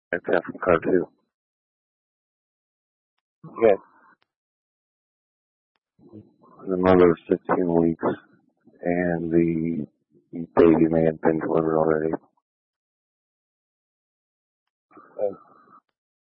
That's half from car two. Yeah, the mother was 16 weeks, and the baby may have been delivered already.